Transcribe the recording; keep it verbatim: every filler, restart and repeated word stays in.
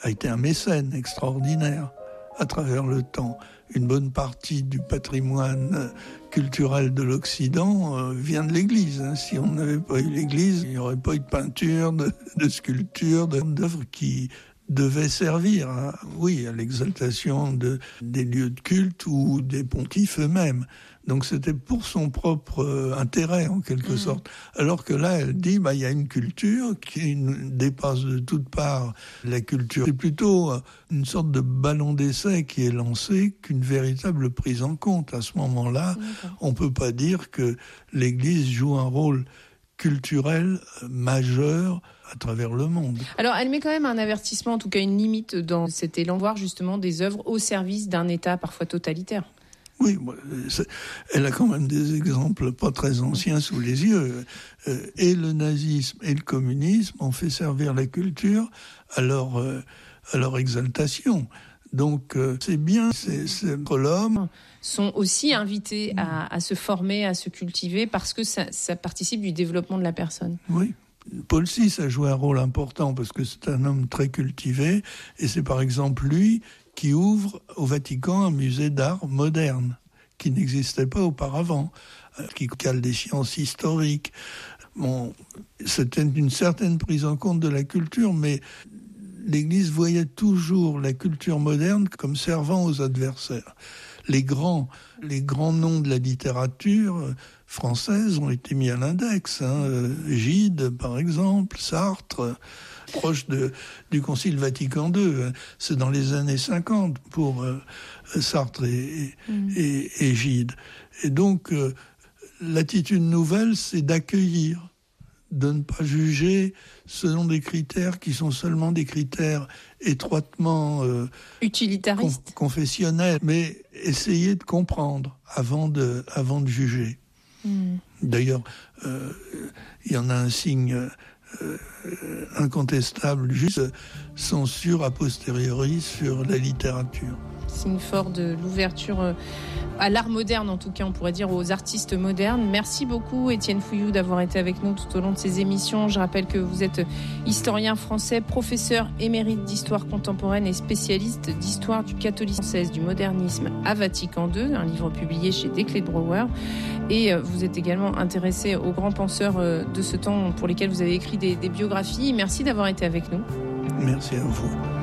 a été un mécène extraordinaire à travers le temps. Une bonne partie du patrimoine culturel de l'Occident euh, vient de l'Église. Hein. Si on n'avait pas eu l'Église, il n'y aurait pas eu de peinture, de, de sculpture, d'œuvres qui devaient servir, hein, oui, à l'exaltation de, des lieux de culte ou des pontifes eux-mêmes. Donc c'était pour son propre euh, intérêt, en quelque mmh. sorte. Alors que là, elle dit, bah, il y a une culture qui dépasse de toutes parts la culture. C'est plutôt euh, une sorte de ballon d'essai qui est lancé qu'une véritable prise en compte. À ce moment-là, mmh. on peut pas dire que l'Église joue un rôle culturel majeur à travers le monde. Alors, elle met quand même un avertissement, en tout cas une limite dans cet élan, voir justement des œuvres au service d'un État parfois totalitaire. Oui, elle a quand même des exemples pas très anciens sous les yeux. Et le nazisme et le communisme ont fait servir la culture à leur, à leur exaltation. Donc c'est bien, c'est, c'est l'homme. Sont aussi invités à, à se former, à se cultiver, parce que ça, ça participe du développement de la personne. Oui. Paul six a joué un rôle important parce que c'est un homme très cultivé et c'est par exemple lui qui ouvre au Vatican un musée d'art moderne qui n'existait pas auparavant, qui cale des sciences historiques. Bon, c'était une certaine prise en compte de la culture, mais l'Église voyait toujours la culture moderne comme servant aux adversaires. Les grands, les grands noms de la littérature française ont été mis à l'index. Hein. Gide, par exemple, Sartre, proche de, du Concile Vatican deux. C'est dans les années cinquante pour euh, Sartre et, mmh. et, et Gide. Et donc, euh, l'attitude nouvelle, c'est d'accueillir, de ne pas juger selon des critères qui sont seulement des critères étroitement euh, utilitaristes, con- confessionnels, mais essayer de comprendre avant de, avant de juger. Mmh. D'ailleurs, euh, il y en a un signe euh, incontestable, juste censure a posteriori sur la littérature. Signe fort de l'ouverture à l'art moderne, en tout cas, on pourrait dire aux artistes modernes. Merci beaucoup, Étienne Fouilloux, d'avoir été avec nous tout au long de ces émissions. Je rappelle que vous êtes historien français, professeur émérite d'histoire contemporaine et spécialiste d'histoire du catholicisme français, du modernisme à Vatican deux, un livre publié chez Desclés de Brouwer. Et vous êtes également intéressé aux grands penseurs de ce temps pour lesquels vous avez écrit des, des biographies. Merci d'avoir été avec nous. Merci à vous.